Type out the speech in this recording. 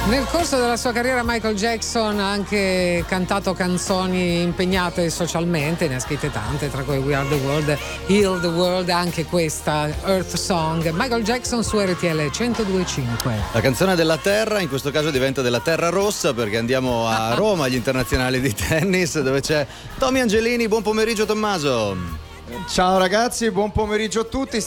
Nel corso della sua carriera Michael Jackson ha anche cantato canzoni impegnate socialmente, ne ha scritte tante, tra cui We Are The World, Heal The World, anche questa Earth Song. Michael Jackson su RTL 102.5. La canzone della terra, in questo caso diventa della terra rossa, perché andiamo a Roma agli internazionali di tennis, dove c'è Tommy Angelini. Buon pomeriggio Tommaso. Ciao ragazzi, buon pomeriggio a tutti.